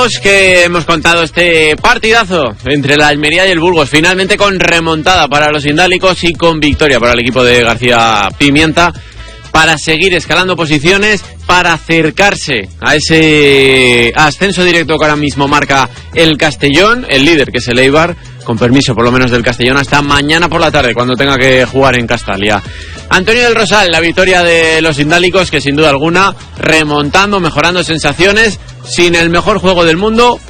Que hemos contado este partidazo entre la Almería y el Burgos, finalmente con remontada para los indálicos y con victoria para el equipo de García Pimienta, para seguir escalando posiciones, para acercarse a ese ascenso directo que ahora mismo marca el Castellón, el líder que es el Eibar, con permiso por lo menos del Castellón hasta mañana por la tarde cuando tenga que jugar en Castalia. Antonio del Rosal, la victoria de los indálicos, que sin duda alguna remontando, mejorando sensaciones, sin el mejor juego del mundo,